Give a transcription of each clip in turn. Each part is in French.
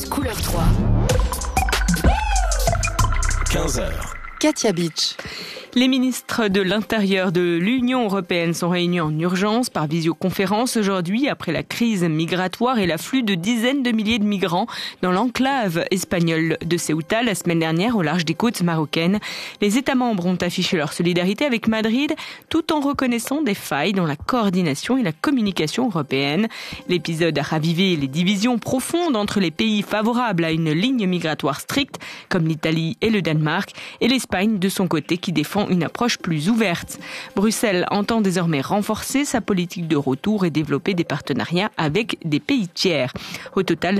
Couleur 3. 15h. Katia Beach. Les ministres de l'Intérieur de l'Union européenne sont réunis en urgence par visioconférence aujourd'hui après la crise migratoire et l'afflux de dizaines de milliers de migrants dans l'enclave espagnole de Ceuta la semaine dernière au large des côtes marocaines. Les États membres ont affiché leur solidarité avec Madrid tout en reconnaissant des failles dans la coordination et la communication européenne. L'épisode a ravivé les divisions profondes entre les pays favorables à une ligne migratoire stricte comme l'Italie et le Danemark et l'Espagne de son côté qui défend une approche plus ouverte. Bruxelles entend désormais renforcer sa politique de retour et développer des partenariats avec des pays tiers. Au total,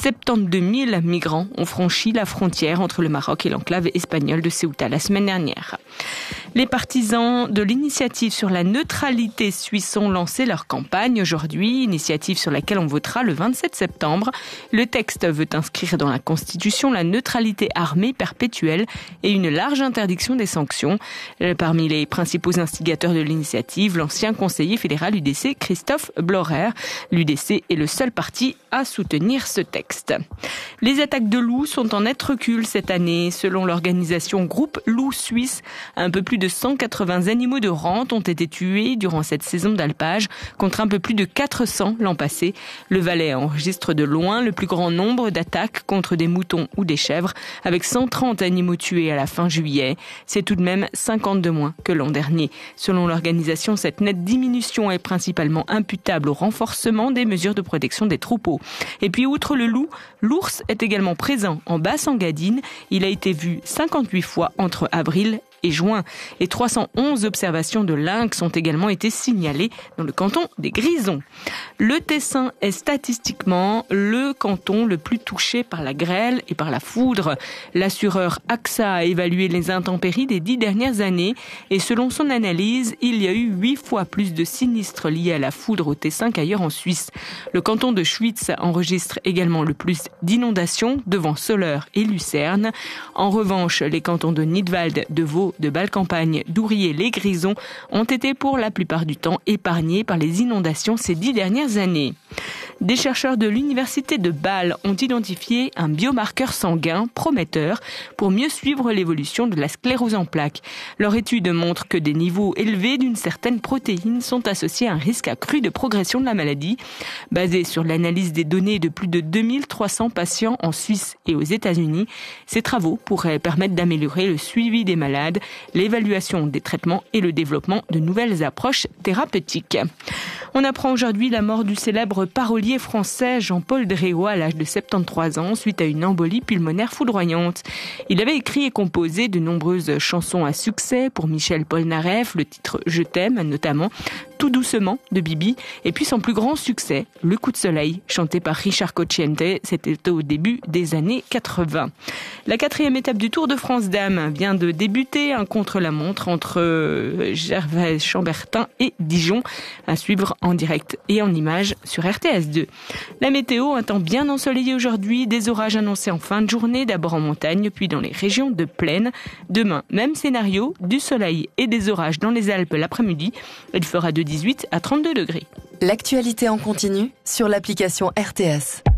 72 000 migrants ont franchi la frontière entre le Maroc et l'enclave espagnole de Ceuta la semaine dernière. Les partisans de l'initiative sur la neutralité suisse ont lancé leur campagne aujourd'hui, initiative sur laquelle on votera le 27 septembre. Le texte veut inscrire dans la Constitution la neutralité armée perpétuelle et une large interdiction des sanctions. Parmi les principaux instigateurs de l'initiative, l'ancien conseiller fédéral UDC Christophe Blorer. L'UDC est le seul parti à soutenir ce texte. Les attaques de loups sont en net recul cette année. Selon l'organisation Groupe Loup Suisse, un peu plus de 180 animaux de rente ont été tués durant cette saison d'alpage, contre un peu plus de 400 l'an passé. Le Valais enregistre de loin le plus grand nombre d'attaques contre des moutons ou des chèvres, avec 130 animaux tués à la fin juillet. C'est tout de même 50 de moins que l'an dernier. Selon l'organisation, cette nette diminution est principalement imputable au renforcement des mesures de protection des troupeaux. Et puis, outre le loup, l'ours est également présent en Basse-Engadine. Il a été vu 58 fois entre avril et juin. Et 311 observations de lynx ont également été signalées dans le canton des Grisons. Le Tessin est statistiquement le canton le plus touché par la grêle et par la foudre. L'assureur AXA a évalué les intempéries des 10 dernières années et selon son analyse, il y a eu 8 fois plus de sinistres liés à la foudre au Tessin qu'ailleurs en Suisse. Le canton de Schwytz enregistre également le plus d'inondations devant Soleure et Lucerne. En revanche, les cantons de Nidwald, de Vaud, de Bâle-Campagne, d'Ourier, les Grisons ont été pour la plupart du temps épargnés par les inondations ces 10 dernières années. Des chercheurs de l'université de Bâle ont identifié un biomarqueur sanguin prometteur pour mieux suivre l'évolution de la sclérose en plaques. Leur étude montre que des niveaux élevés d'une certaine protéine sont associés à un risque accru de progression de la maladie. Basé sur l'analyse des données de plus de 2300 patients en Suisse et aux États-Unis, ces travaux pourraient permettre d'améliorer le suivi des malades, l'évaluation des traitements et le développement de nouvelles approches thérapeutiques. On apprend aujourd'hui la mort du célèbre parolier français Jean-Paul Dréau à l'âge de 73 ans suite à une embolie pulmonaire foudroyante. Il avait écrit et composé de nombreuses chansons à succès pour Michel Polnareff, le titre « Je t'aime » notamment, Tout doucement de Bibi, et puis son plus grand succès, Le coup de soleil, chanté par Richard Cocciante, c'était au début des années 80. La 4e étape du Tour de France Dames vient de débuter, un contre-la-montre entre Gervais-Chambertin et Dijon, à suivre en direct et en images sur RTS2. La météo, un temps bien ensoleillé aujourd'hui, des orages annoncés en fin de journée, d'abord en montagne, puis dans les régions de plaine. Demain, même scénario, du soleil et des orages dans les Alpes l'après-midi. Il fera de 18 à 32 degrés. L'actualité en continu sur l'application RTS.